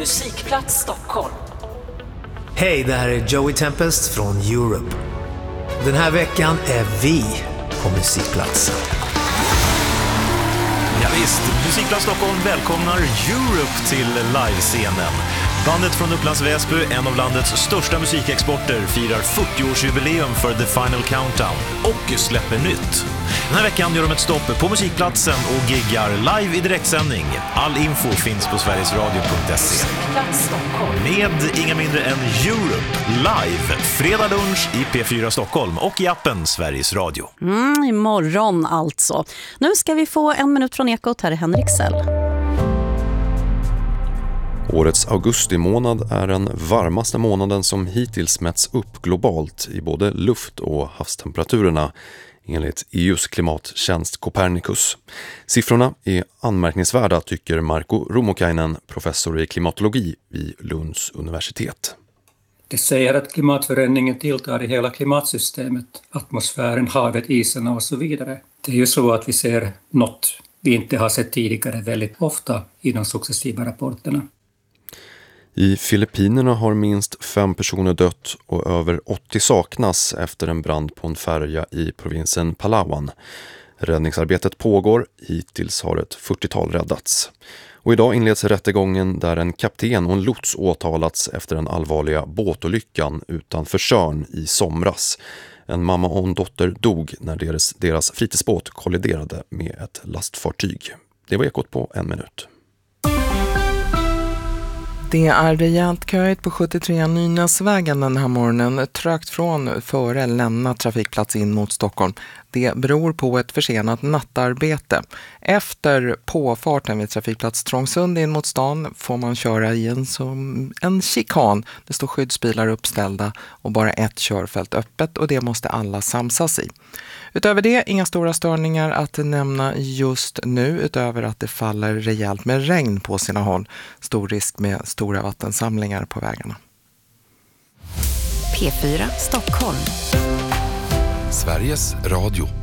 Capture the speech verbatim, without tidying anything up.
Musikplats Stockholm. Hej, det här är Joey Tempest från Europe. Den här veckan är vi på Musikplatsen. Ja, visst, Musikplats Stockholm välkomnar Europe till livescenen. Bandet från Upplands Väsby, en av landets största musikexporter, firar fyrtio-årsjubileum för The Final Countdown och släpper nytt. Den här veckan gör de ett stopp på Musikplatsen och giggar live i direktsändning. All info finns på sverigesradio punkt se. Med inga mindre än Europe live, fredag lunch i P fyra Stockholm och i appen Sveriges Radio. Mm, imorgon alltså. Nu ska vi få en minut från Ekot. Här är Henrik Sell. Årets augustimånad är den varmaste månaden som hittills mätts upp globalt i både luft- och havstemperaturerna enligt E U:s klimattjänst Copernicus. Siffrorna är anmärkningsvärda, tycker Marko Rumokainen, professor i klimatologi vid Lunds universitet. Det säger att klimatförändringen tilltar i hela klimatsystemet, atmosfären, havet, isarna och så vidare. Det är ju så att vi ser något vi inte har sett tidigare väldigt ofta i de successiva rapporterna. I Filippinerna har minst fem personer dött och över åttio saknas efter en brand på en färja i provinsen Palawan. Räddningsarbetet pågår, hittills har ett fyrtiotal räddats. Och idag inleds rättegången där en kapten och en lots åtalats efter den allvarliga båtolyckan utanför Tjörn i somras. En mamma och en dotter dog när deras, deras fritidsbåt kolliderade med ett lastfartyg. Det var Ekot på en minut. Det är rejält köjt på sjuttiotre Nynäsvägen den här morgonen, trögt från före lämna trafikplats in mot Stockholm. Det beror på ett försenat nattarbete. Efter påfarten vid trafikplats Trångsund in mot stan får man köra i en, som en chikan. Det står skyddsbilar uppställda och bara ett körfält öppet och det måste alla samsas i. Utöver det, inga stora störningar att nämna just nu, utöver att det faller rejält med regn på sina håll. Stor risk med stora vattensamlingar på vägarna. P fyra Stockholm. Sveriges Radio.